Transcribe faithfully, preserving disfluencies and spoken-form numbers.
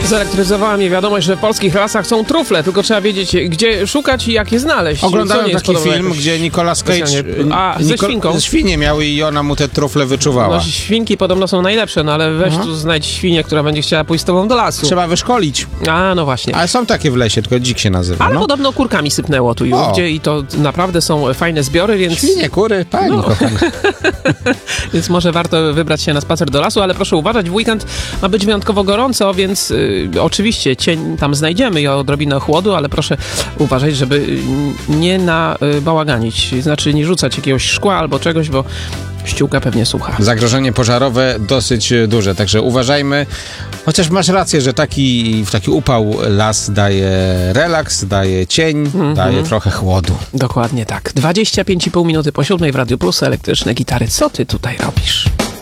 Zelektryzowała mnie wiadomość, że w polskich lasach są trufle, tylko trzeba wiedzieć, gdzie szukać i jak je znaleźć. Oglądałem taki film, jakoś... gdzie Nicolas Cage... A, ze Nico... świnką? Świnie miały i ona mu te trufle wyczuwała. No, świnki podobno są najlepsze, no ale weź Aha. tu znajdź świnię, która będzie chciała pójść z tobą do lasu. Trzeba wyszkolić. A, no właśnie. Ale są takie w lesie, tylko dzik się nazywa. Ale no. podobno kurkami sypnęło tu i O. ówdzie i to naprawdę są fajne zbiory, więc... Świnie, kury, pani No. kochana. Więc może warto wybrać się na spacer do lasu, ale proszę uważać, w weekend ma być wyjątkowo gorąco, więc y, oczywiście cień tam znajdziemy i odrobinę chłodu, ale proszę uważać, żeby y, nie nabałaganić, znaczy nie rzucać jakiegoś szkła albo czegoś, bo ściółka pewnie sucha. Zagrożenie pożarowe dosyć duże, także uważajmy. Chociaż masz rację, że taki, w taki upał las daje relaks, daje cień, Mhm. daje trochę chłodu. Dokładnie tak. dwadzieścia pięć i pół minuty po siódmej w Radiu Plus, elektryczne gitary. Co ty tutaj robisz?